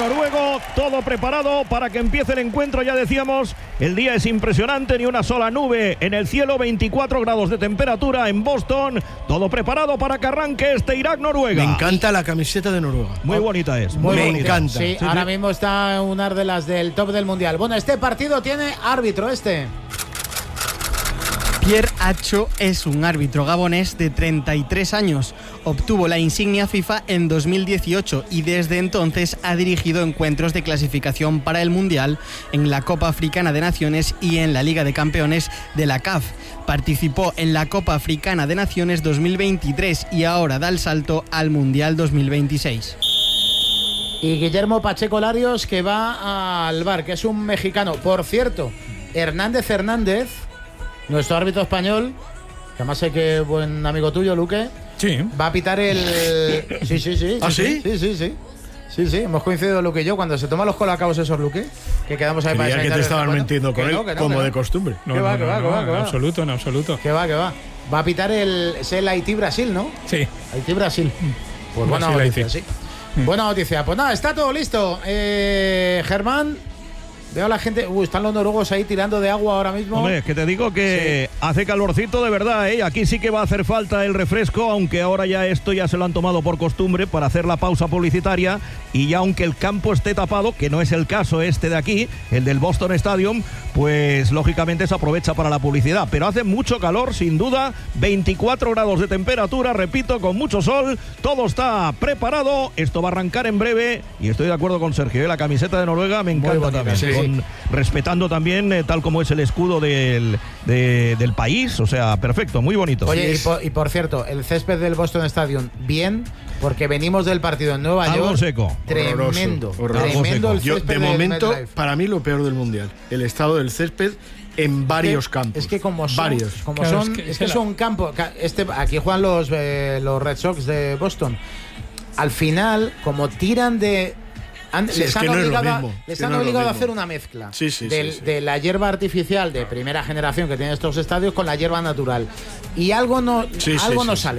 noruego, todo preparado para que empiece el encuentro. Ya decíamos, el día es impresionante, ni una sola nube en el cielo, 24 grados de temperatura en Boston, todo preparado para que arranque este Irak-Noruega. Me encanta la camiseta de Noruega. Muy bonita es. Me encanta. Sí, ahora mismo está una de las del top del mundial. Bueno, este partido tiene árbitro Pierre Acho es un árbitro gabonés de 33 años. Obtuvo la insignia FIFA en 2018 y desde entonces ha dirigido encuentros de clasificación para el Mundial en la Copa Africana de Naciones y en la Liga de Campeones de la CAF. Participó en la Copa Africana de Naciones 2023 y ahora da el salto al Mundial 2026. Y Guillermo Pacheco Larios, que va al VAR, que es un mexicano. Por cierto, Hernández, nuestro árbitro español, que además sé que es buen amigo tuyo, Luque. Sí. Va a pitar el... Sí. ¿Ah, sí? Sí, hemos coincidido Luque y yo cuando se toman los colacabos esos, Luque, que quedamos ahí para... Creía que te estaban mintiendo con él, como de costumbre. No, en absoluto. Que va. Va a pitar es el Haití-Brasil, ¿no? Sí. Haití-Brasil. Pues buena noticia, sí. Buena noticia. Pues nada, está todo listo. Germán... Veo a la gente, están los noruegos ahí tirando de agua ahora mismo. Hombre, es que te digo que hace calorcito de verdad, ¿eh? Aquí sí que va a hacer falta el refresco, aunque ahora ya esto ya se lo han tomado por costumbre para hacer la pausa publicitaria, y ya aunque el campo esté tapado, que no es el caso este de aquí, el del Boston Stadium, pues lógicamente se aprovecha para la publicidad. Pero hace mucho calor, sin duda, 24 grados de temperatura, repito, con mucho sol, todo está preparado, esto va a arrancar en breve, y estoy de acuerdo con Sergio, la camiseta de Noruega me encanta también. Sí. Respetando también tal como es el escudo del país, o sea, perfecto, muy bonito. Oye, y por cierto, el césped del Boston Stadium, bien, porque venimos del partido en Nueva York. Algo seco. Tremendo el Yo, césped de momento, MetLife. para mí lo peor del mundial, el estado del césped en varios campos. Es que como son, varios. Como claro, son, es que son campos. Aquí juegan los Red Sox de Boston. Al final, como tiran de... Les han obligado a hacer una mezcla de la hierba artificial de primera generación que tienen estos estadios con la hierba natural. Y algo no sale.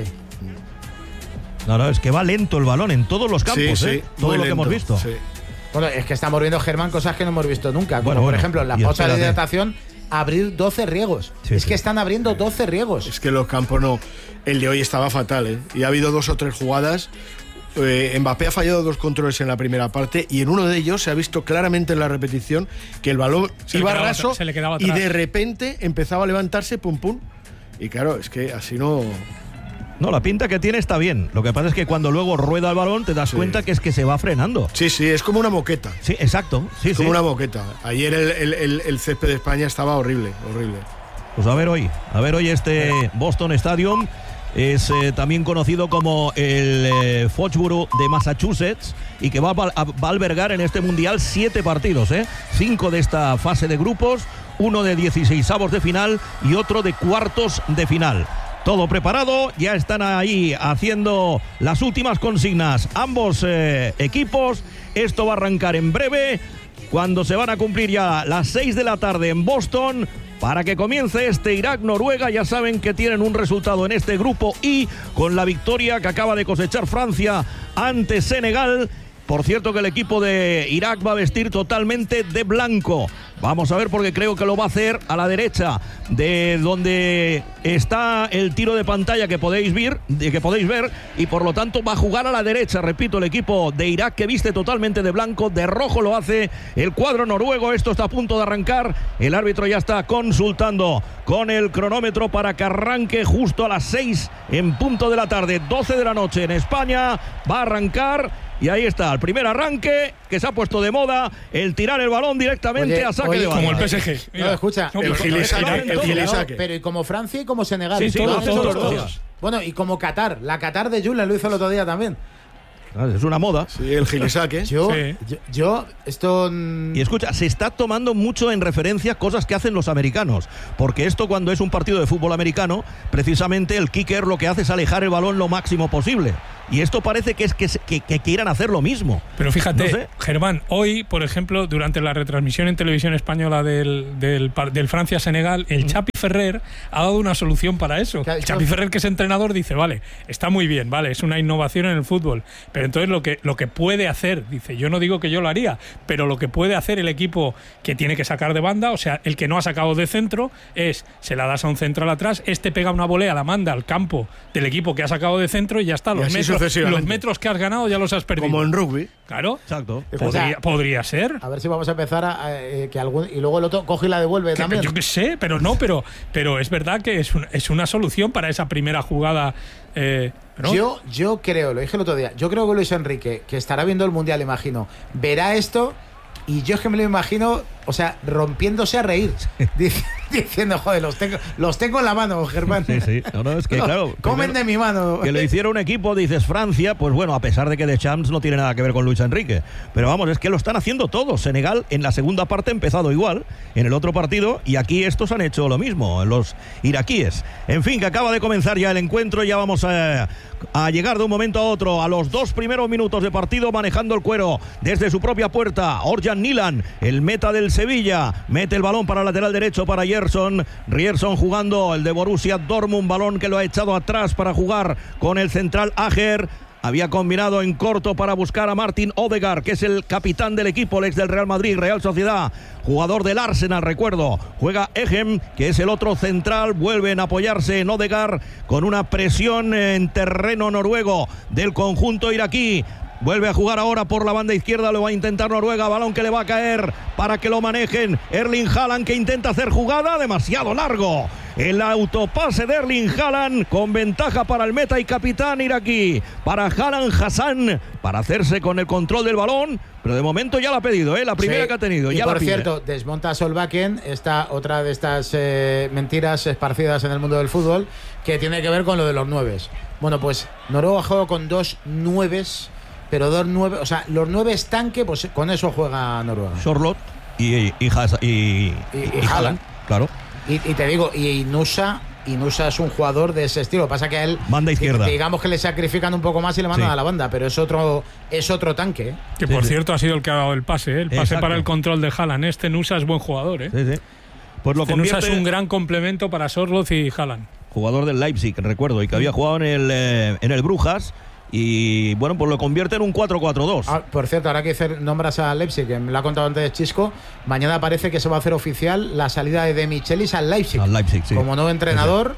No, es que va lento el balón en todos los campos, todo lo que hemos visto. Sí. Bueno, es que estamos viendo, Germán, cosas que no hemos visto nunca. Como por ejemplo, en la pausa de hidratación, abrir 12 riegos. Es que están abriendo 12 riegos. Es que los campos no. El de hoy estaba fatal, ¿eh? Y ha habido 2 o 3 jugadas. Mbappé ha fallado 2 controles en la primera parte y en uno de ellos se ha visto claramente en la repetición que el balón iba raso y de repente empezaba a levantarse, pum. Y claro, es que así no... No, la pinta que tiene está bien. Lo que pasa es que cuando luego rueda el balón te das cuenta que es que se va frenando. Sí, es como una moqueta. Sí, exacto. Es como una moqueta. Ayer el césped de España estaba horrible. Pues a ver hoy este Boston Stadium es también conocido como el Foxborough de Massachusetts y que va a albergar en este Mundial 7 partidos, 5 de esta fase de grupos, uno de 16avos de final y otro de cuartos de final. Todo preparado, ya están ahí haciendo las últimas consignas ambos equipos. Esto va a arrancar en breve, cuando se van a cumplir ya las 6 de la tarde en Boston, para que comience este Irak-Noruega. Ya saben que tienen un resultado en este grupo I, con la victoria que acaba de cosechar Francia ante Senegal. Por cierto que el equipo de Irak va a vestir totalmente de blanco. Vamos a ver, porque creo que lo va a hacer a la derecha de donde está el tiro de pantalla que podéis ver, y por lo tanto va a jugar a la derecha, repito, el equipo de Irak, que viste totalmente de blanco. De rojo lo hace el cuadro noruego. Esto está a punto de arrancar. El árbitro ya está consultando con el cronómetro para que arranque justo a las 6 en punto de la tarde, 12 de la noche en España. Va a arrancar. Y ahí está, el primer arranque que se ha puesto de moda, el tirar el balón directamente a saque de banda. Como el PSG. No, escucha. El Gilisaque. Pero y como Francia y como Senegal. Sí, todos los dos. dos. Bueno, y como Qatar. La Qatar de Julen lo hizo el otro día también. Es una moda. Sí, el Gilisaque. Esto... Y escucha, se está tomando mucho en referencia cosas que hacen los americanos, porque esto, cuando es un partido de fútbol americano, precisamente el kicker lo que hace es alejar el balón lo máximo posible. y esto parece que quieran hacer lo mismo. Pero fíjate, no sé. Germán, hoy, por ejemplo, durante la retransmisión en televisión española del Francia-Senegal, el Chapi Ferrer ha dado una solución para eso. El Chapi Ferrer, que es entrenador, dice, vale, está muy bien, vale, es una innovación en el fútbol, pero entonces lo que puede hacer, dice, yo no digo que yo lo haría, pero lo que puede hacer el equipo que tiene que sacar de banda, o sea, el que no ha sacado de centro, se la das a un central atrás, pega una volea, la manda al campo del equipo que ha sacado de centro y ya está, los metros que has ganado ya los has perdido. Como en rugby. Claro. Exacto. Podría ser. A ver si vamos a empezar y luego el otro coge y la devuelve también. Yo qué sé, pero es verdad que es una solución para esa primera jugada. ¿No? Yo creo, lo dije el otro día, yo creo que Luis Enrique, que estará viendo el Mundial, imagino, verá esto y yo es que me lo imagino, o sea, rompiéndose a reír, diciendo, joder, los tengo en la mano, Germán. Sí. No, es que claro. Comen de mi mano. Que lo hiciera un equipo, dices Francia, pues bueno, a pesar de que Deschamps no tiene nada que ver con Luis Enrique. Pero vamos, es que lo están haciendo todos. Senegal en la segunda parte ha empezado igual, en el otro partido, y aquí estos han hecho lo mismo, los iraquíes. En fin, que acaba de comenzar ya el encuentro, ya vamos a llegar de un momento a otro a los 2 primeros minutos de partido, manejando el cuero desde su propia puerta. Orjan Nilan, el meta del Sevilla, mete el balón para el lateral derecho para Rierson jugando el de Borussia Dortmund, balón que lo ha echado atrás para jugar con el central Ajer. Había combinado en corto para buscar a Martin Odegaard, que es el capitán del equipo, el ex del Real Madrid, Real Sociedad, jugador del Arsenal, recuerdo. Juega Egem, que es el otro central, vuelven a apoyarse en Odegaard con una presión en terreno noruego del conjunto iraquí. Vuelve a jugar ahora por la banda izquierda, lo va a intentar Noruega, balón que le va a caer para que lo manejen Erling Haaland, que intenta hacer jugada, demasiado largo. El autopase de Erling Haaland con ventaja para el meta y capitán iraquí, para Haaland Hassan, para hacerse con el control del balón, pero de momento ya lo ha pedido, la primera que ha tenido. Y ya por cierto, desmonta Solbakken, otra de estas mentiras esparcidas en el mundo del fútbol, que tiene que ver con lo de los 9. Bueno, pues Noruega juega con 2 9s, pero 2 9, o sea, los 9 estanque, pues con eso juega Noruega. Sorloth y Haaland, claro. Y te digo, y Nusa es un jugador de ese estilo. Pasa que a él, banda izquierda, digamos que le sacrifican un poco más y le mandan a la banda, pero es otro tanque. Que por cierto ha sido el que ha dado el pase, para el control de Haaland. Nusa es buen jugador, Sí. Pues Nusa es un gran complemento para Sorloth y Haaland. Jugador del Leipzig, recuerdo, y que había jugado en el Brujas. Y bueno, pues lo convierte en un 4-4-2. Por cierto, ahora que nombras a Leipzig, que me lo ha contado antes Chisco, mañana parece que se va a hacer oficial la salida de De Michelis al Leipzig, sí, como nuevo entrenador.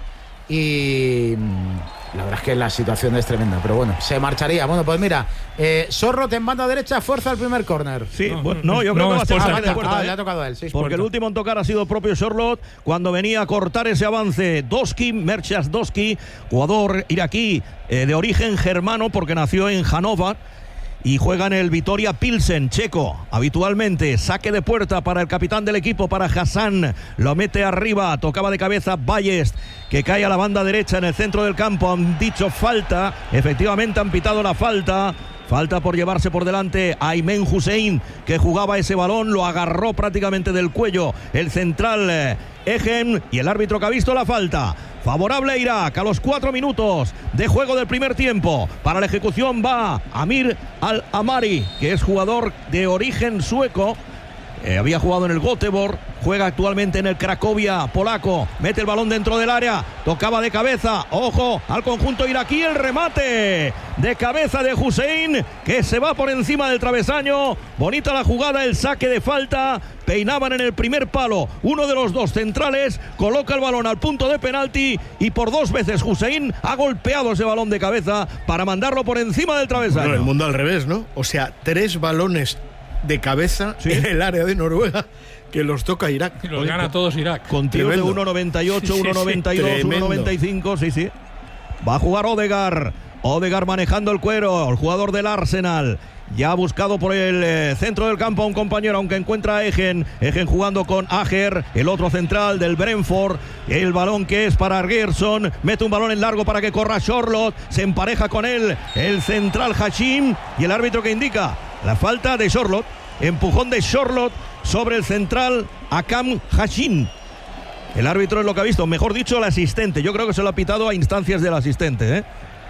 Y la verdad es que la situación es tremenda, pero bueno, se marcharía. Bueno, pues mira, Sorloth en banda derecha, fuerza el primer córner. Sí, yo creo que va a ser de puerta, le ha tocado a él, sí, porque el último en tocar ha sido propio Sorloth cuando venía a cortar ese avance. Merchas Doski, jugador iraquí de origen germano, porque nació en Hannover y juega en el Vitoria Pilsen, checo. Habitualmente saque de puerta para el capitán del equipo, para Hassan, lo mete arriba, tocaba de cabeza Ballest, que cae a la banda derecha en el centro del campo. Han dicho falta, efectivamente han pitado la falta por llevarse por delante a Aymen Hussein, que jugaba ese balón, lo agarró prácticamente del cuello el central Egem, y el árbitro que ha visto la falta favorable a Irak a los 4 minutos de juego del primer tiempo. Para la ejecución va Amir Al-Amari, que es jugador de origen sueco. Había jugado en el Göteborg, juega actualmente en el Cracovia polaco, mete el balón dentro del área, tocaba de cabeza, ojo al conjunto iraquí, el remate de cabeza de Hussein, que se va por encima del travesaño. Bonita la jugada, el saque de falta, peinaban en el primer palo, uno de los dos centrales coloca el balón al punto de penalti y por 2 veces Hussein ha golpeado ese balón de cabeza para mandarlo por encima del travesaño. Bueno, el mundo al revés, ¿no? O sea, 3 balones de cabeza en el área de Noruega que los toca Irak. Y los gana todos Irak. Con tiros de 1.98, 1.92, 1.95, sí. Va a jugar Odegaard manejando el cuero, el jugador del Arsenal. Ya ha buscado por el centro del campo a un compañero, aunque encuentra a Egem jugando con Ajer, el otro central del Brentford. El balón que es para Rierson, mete un balón en largo para que corra Sorloth, se empareja con él el central Hashim, y el árbitro que indica la falta de Sorloth, empujón de Sorloth sobre el central Akam Hashim. El árbitro es lo que ha visto, mejor dicho el asistente, yo creo que se lo ha pitado a instancias del asistente,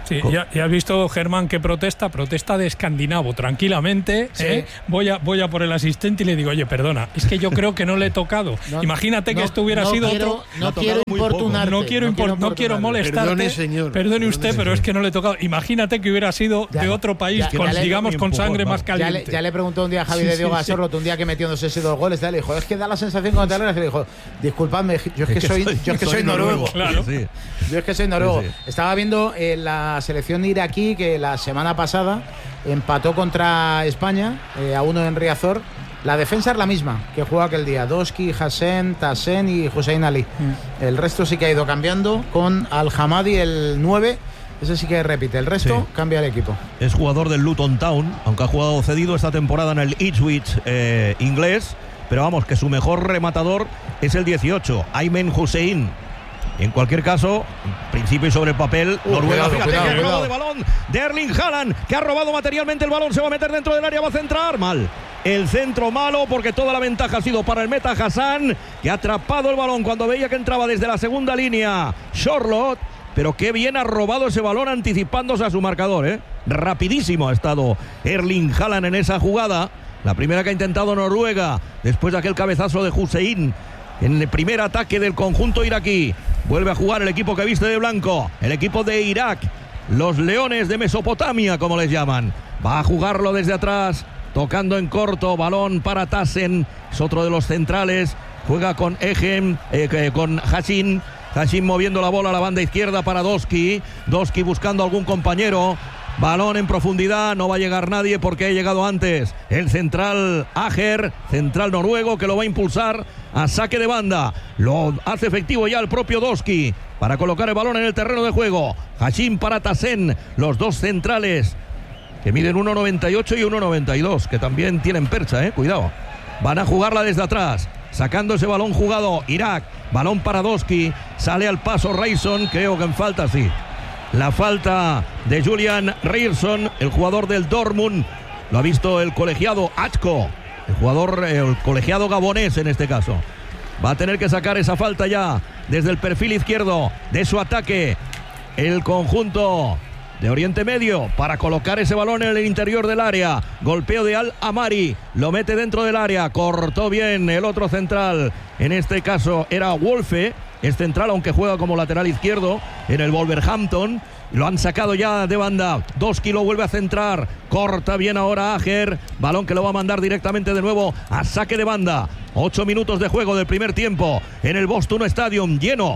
Sí, ya has visto, Germán, que protesta de escandinavo, tranquilamente. Sí. Voy a por el asistente y le digo, oye, perdona, es que yo creo que no le he tocado. Imagínate que esto hubiera sido otro. No quiero importunarte. No quiero molestarte. Perdone usted, pero es que no le he tocado. Imagínate que hubiera sido de otro país, digamos, con sangre más caliente. Ya le preguntó un día a Javi de Diego Gasorro, un día que metió no sé si 2 goles, le dijo, es que da la sensación con Taylor, que le dijo, disculpadme, yo es que soy noruego. Claro. Sí. Yo es que soy noruego. Sí. Estaba viendo la selección iraquí que la semana pasada empató contra España a 1 en Riazor. La defensa es la misma que jugó aquel día: Doski, Hassen, Tassen y Hussein Ali. El resto sí que ha ido cambiando, con Al-Hamadi el 9. Ese sí que repite, el resto cambia el equipo. Es jugador del Luton Town, aunque ha jugado cedido esta temporada en el Ipswich inglés, pero vamos, que su mejor rematador es el 18, Aymen Hussein. En cualquier caso, en principio y sobre el papel, Noruega, fíjate que el robo de balón de Erling Haaland, que ha robado materialmente el balón, se va a meter dentro del área, va a centrar, mal. El centro malo, porque toda la ventaja ha sido para el meta Hassan, que ha atrapado el balón cuando veía que entraba desde la segunda línea Charlotte, pero qué bien ha robado ese balón anticipándose a su marcador, ¿eh? Rapidísimo ha estado Erling Haaland en esa jugada, la primera que ha intentado Noruega, después de aquel cabezazo de Hussein en el primer ataque del conjunto iraquí. Vuelve a jugar el equipo que viste de blanco, el equipo de Irak, los Leones de Mesopotamia, como les llaman. Va a jugarlo desde atrás, tocando en corto, balón para Tassen, es otro de los centrales. Juega con con Hashin moviendo la bola a la banda izquierda para Doski buscando algún compañero. Balón en profundidad, no va a llegar nadie porque ha llegado antes el central Ager, central noruego, que lo va a impulsar a saque de banda. Lo hace efectivo ya el propio Doski para colocar el balón en el terreno de juego. Hashim para Tassen, los dos centrales que miden 1,98 y 1,92, que también tienen percha, cuidado. Van a jugarla desde atrás, sacando ese balón jugado Irak. Balón para Doski, sale al paso Reison, creo que en falta, sí. La falta de Julian Reison, el jugador del Dortmund. Lo ha visto el colegiado Achko, el colegiado gabonés en este caso. Va a tener que sacar esa falta ya desde el perfil izquierdo de su ataque el conjunto de Oriente Medio para colocar ese balón en el interior del área. Golpeo de Al-Amari, lo mete dentro del área, cortó bien el otro central, en este caso era Wolfe. Es central, aunque juega como lateral izquierdo en el Wolverhampton. Lo han sacado ya de banda. Doski lo vuelve a centrar. Corta bien ahora Ager. Balón que lo va a mandar directamente de nuevo a saque de banda. 8 minutos de juego del primer tiempo en el Boston Stadium, lleno.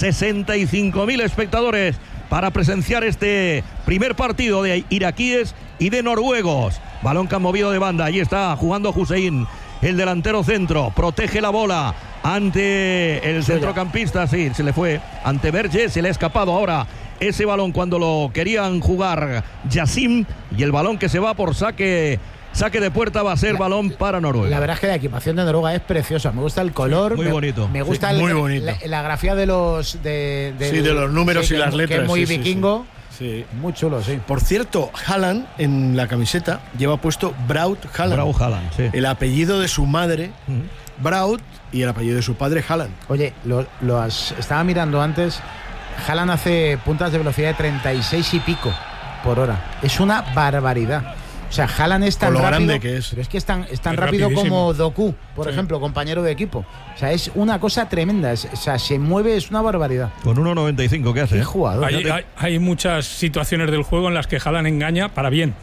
65.000 espectadores para presenciar este primer partido de iraquíes y de noruegos. Balón que han movido de banda. Allí está jugando Hussein, el delantero centro. Protege la bola ante el centrocampista, sí, se le fue ante Berge, se le ha escapado ahora ese balón cuando lo querían jugar Yassim, y el balón que se va por saque de puerta va a ser balón para Noruega. La verdad es que la equipación de Noruega es preciosa, me gusta el color, muy bonito. Me gusta muy bonito. La grafía de los de los números y las letras, que es muy vikingo. Sí. Muy chulo, sí. Por cierto, Haaland en la camiseta lleva puesto Braut Haaland. Sí. El apellido de su madre, Braut, y el apellido de su padre, Haaland. Oye, estaba mirando antes. Haaland hace puntas de velocidad de 36 y pico por hora. Es una barbaridad. O sea, Haaland es tan rápido, que es. Pero es que es tan rápido como Doku, por ejemplo, compañero de equipo. O sea, es una cosa tremenda. O sea, se mueve, es una barbaridad. Con 1,95, ¿qué hace? ¿Qué jugador? Hay muchas situaciones del juego en las que Haaland engaña para bien.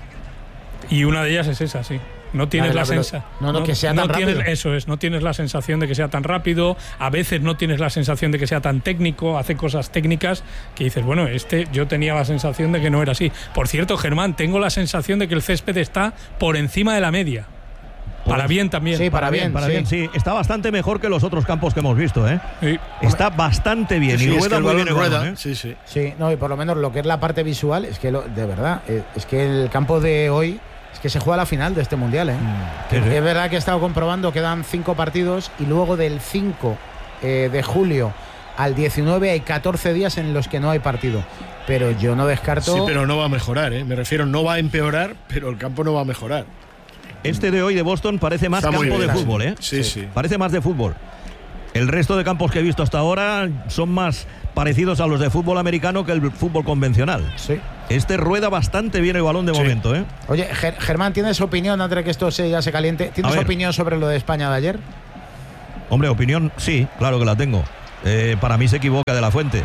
Y una de ellas es esa, sí. No tienes la sensación. Que sea tan rápido. Eso es, no tienes la sensación de que sea tan rápido. A veces no tienes la sensación de que sea tan técnico. Hace cosas técnicas que dices, bueno, yo tenía la sensación de que no era así. Por cierto, Germán, tengo la sensación de que el césped está por encima de la media. Para bien también. Sí, para bien. Sí, está bastante mejor que los otros campos que hemos visto, ¿eh? Sí. Está bastante bien. Sí, y rueda muy bien el balón, ¿eh? Sí, no, y por lo menos lo que es la parte visual, es que de verdad, es que el campo de hoy es que se juega la final de este mundial, ¿eh? Es verdad que he estado comprobando, quedan 5 partidos y luego del 5 de julio al 19 hay 14 días en los que no hay partido. Pero yo no descarto. Sí, pero no va a mejorar, ¿eh? Me refiero, no va a empeorar, pero el campo no va a mejorar. Este de hoy de Boston parece más campo de fútbol, ¿eh? Sí. Parece más de fútbol. El resto de campos que he visto hasta ahora son más parecidos a los de fútbol americano que el fútbol convencional. Sí. Este rueda bastante bien el balón de momento, ¿eh? Oye, Germán, ¿tienes opinión antes de que esto ya se caliente? ¿Tienes opinión sobre lo de España de ayer? Hombre, opinión, sí, claro que la tengo. Para mí se equivoca de la Fuente.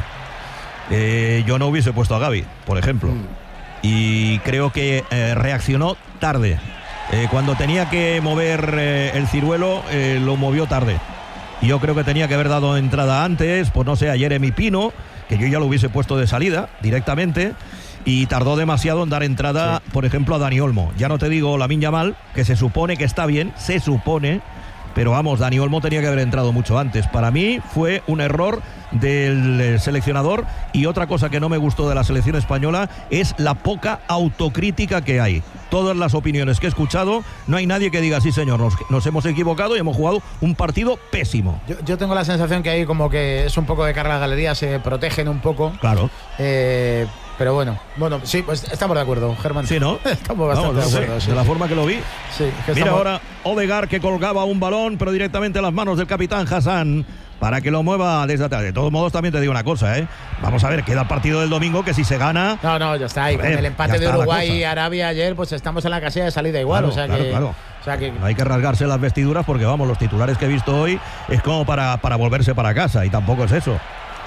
Yo no hubiese puesto a Gavi, por ejemplo. Y creo que reaccionó tarde. Cuando tenía que mover el ciruelo, lo movió tarde. Y yo creo que tenía que haber dado entrada antes, pues no sé, a Jeremy Pino, que yo ya lo hubiese puesto de salida directamente. Y tardó demasiado en dar entrada, por ejemplo, a Dani Olmo. Ya no te digo Lamine Yamal, que se supone que está bien, se supone. Pero vamos, Dani Olmo tenía que haber entrado mucho antes. Para mí fue un error del seleccionador. Y otra cosa que no me gustó de la selección española es la poca autocrítica que hay. Todas las opiniones que he escuchado, no hay nadie que diga, sí señor, nos hemos equivocado y hemos jugado un partido pésimo. Yo tengo la sensación que ahí como que es un poco de cara a la galería, se protegen un poco. Claro. Pero bueno, sí, pues estamos de acuerdo, Germán. Sí, ¿no? Estamos bastante de acuerdo. Sí. De la forma que lo vi. Sí, Mira ahora Odegaard, que colgaba un balón, pero directamente a las manos del capitán Hassan, para que lo mueva desde atrás. De todos modos, también te digo una cosa, ¿eh? Vamos a ver, queda el partido del domingo, que si se gana... No, ya está. Y con el empate de Uruguay y Arabia ayer, pues estamos en la casilla de salida igual. Claro. O sea que no hay que rasgarse las vestiduras, porque vamos, los titulares que he visto hoy es como para volverse para casa, y tampoco es eso.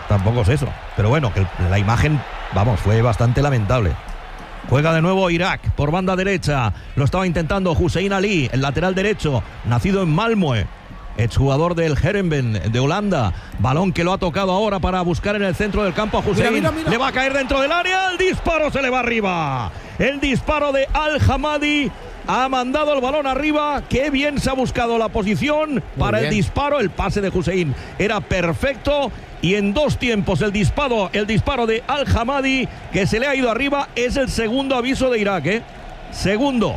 Pero bueno, que la imagen, vamos, fue bastante lamentable. Juega de nuevo Irak por banda derecha. Lo estaba intentando Hussein Ali, el lateral derecho, nacido en Malmö, exjugador del Heerenveen de Holanda. Balón que lo ha tocado ahora para buscar en el centro del campo a Hussein. Mira. Le va a caer dentro del área. El disparo se le va arriba. El disparo de Al-Hamadi. Ha mandado el balón arriba. Qué bien se ha buscado la posición para el disparo. El pase de Hussein era perfecto. Y en dos tiempos el disparo de Al-Hamadi, que se le ha ido arriba, es el segundo aviso de Irak, ¿eh? Segundo.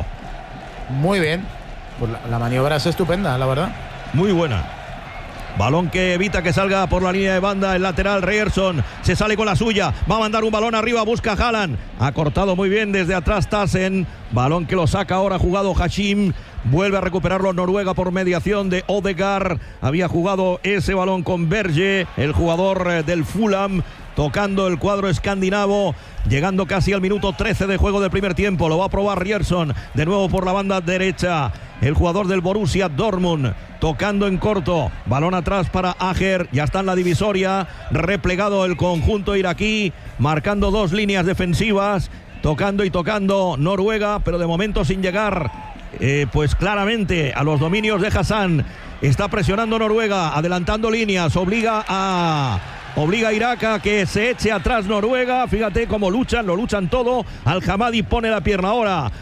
Muy bien. Pues la maniobra es estupenda, la verdad. Muy buena. Balón que evita que salga por la línea de banda el lateral Ryerson. Se sale con la suya. Va a mandar un balón arriba. Busca Haaland. Ha cortado muy bien desde atrás Tassen. Balón que lo saca ahora jugado Hashim. Vuelve a recuperarlo Noruega por mediación de Odegaard. Había jugado ese balón con Berge, el jugador del Fulham, tocando el cuadro escandinavo, llegando casi al minuto 13 de juego del primer tiempo. Lo va a probar Ryerson, de nuevo por la banda derecha, el jugador del Borussia Dortmund, tocando en corto, balón atrás para Ajer, ya está en la divisoria, replegado el conjunto iraquí, marcando dos líneas defensivas, tocando y tocando Noruega, pero de momento sin llegar pues claramente a los dominios de Hassan. Está presionando Noruega, adelantando líneas, obliga a Irak a que se eche atrás Noruega. Fíjate cómo luchan, lo luchan todo. Al-Hamadi pone la pierna ahora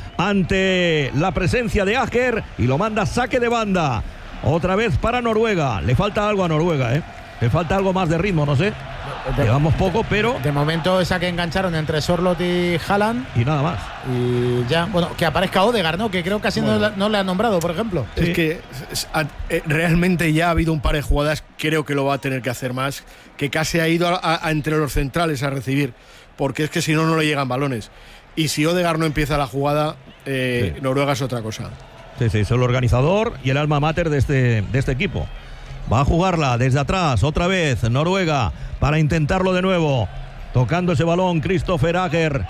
ante la presencia de Ajer y lo manda saque de banda. Otra vez para Noruega. Le falta algo a Noruega, ¿eh? Le falta algo más de ritmo, no sé. Llevamos poco, pero... De momento esa que engancharon entre Sorloth y Haaland. Y nada más. Y ya, bueno, que aparezca Odegaard, ¿no? Que creo que casi no le han nombrado, por ejemplo. Es que realmente ya ha habido un par de jugadas, creo que lo va a tener que hacer más, que casi ha ido a entre los centrales a recibir, porque es que si no le llegan balones. Y si Odegaard no empieza la jugada, Noruega es otra cosa. Sí, es el organizador y el alma mater de este equipo. Va a jugarla desde atrás, otra vez Noruega, para intentarlo de nuevo. Tocando ese balón Christopher Ajer.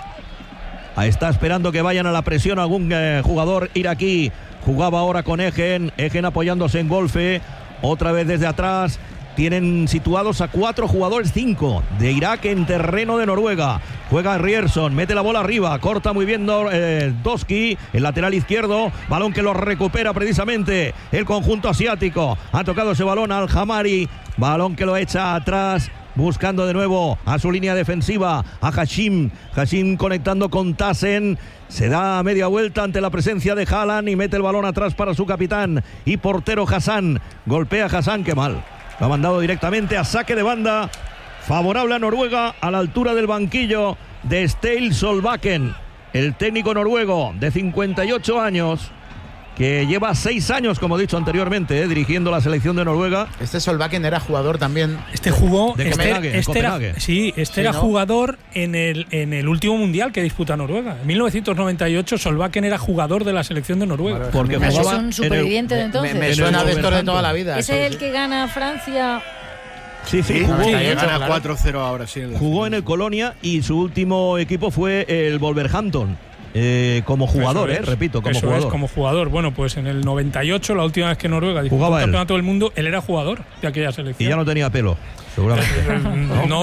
Está esperando que vayan a la presión algún jugador iraquí. Jugaba ahora con Egen apoyándose en golfe. Otra vez desde atrás. Tienen situados a 4 jugadores, 5 de Irak en terreno de Noruega. Juega Ryerson, mete la bola arriba, corta muy bien Doski, el lateral izquierdo, balón que lo recupera precisamente el conjunto asiático. Ha tocado ese balón al Hamari, balón que lo echa atrás, buscando de nuevo a su línea defensiva, a Hashim conectando con Tassen. Se da media vuelta ante la presencia de Haaland y mete el balón atrás para su capitán y portero Hassan. Golpea Hassan, qué mal. Lo ha mandado directamente a saque de banda, favorable a Noruega, a la altura del banquillo de Ståle Solbakken, el técnico noruego de 58 años, que lleva 6 años, como he dicho anteriormente, dirigiendo la selección de Noruega. Este Solbakken era jugador también. Este jugó de Copenhague. Era jugador en el último mundial que disputa Noruega. En 1998 Solbakken era jugador de la selección de Noruega. Porque es un superviviente de entonces. Me suena de esto de toda la vida. ¿Ese es el que gana Francia Sí, jugó. Gana 4-0 ahora, sí. Jugó en el Colonia y su último equipo fue el Wolverhampton. Como jugador, repito, como jugador. Como jugador. Bueno, pues en el 98, la última vez que Noruega disputó el campeonato del mundo, él era jugador de aquella selección. Y ya no tenía pelo, seguramente. No